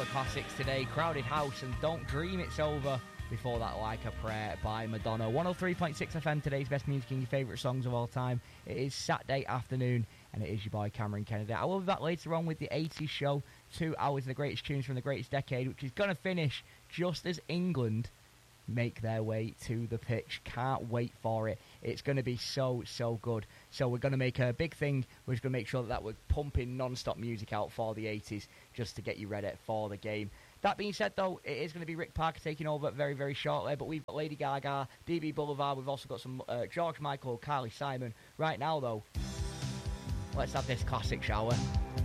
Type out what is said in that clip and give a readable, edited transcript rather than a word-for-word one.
classics today. Crowded House and Don't Dream It's Over. Before that, Like a Prayer by Madonna. 103.6 FM, today's best music and your favourite songs of all time. It is Saturday afternoon, and it is your boy Cameron Kennedy. I will be back later on with the 80s show. 2 hours of the greatest tunes from the greatest decade, which is going to finish just as England make their way to the pitch. Can't wait for it. It's going to be so good. So we're going to make a big thing. We're just going to make sure that we're pumping non-stop music out for the 80s just to get you ready for the game. That being said, though, it is going to be Rick Parker taking over very, very shortly, but we've got Lady Gaga, DB Boulevard, we've also got some George Michael, Carly Simon. Right now, though, let's have this classic, shall we?